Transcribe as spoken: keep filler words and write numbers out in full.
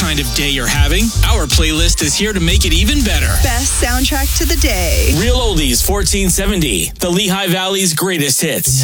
kind of day you're having, our playlist is here to make it even better. Best soundtrack to the day. Real Oldies fourteen seventy, the Lehigh Valley's greatest hits.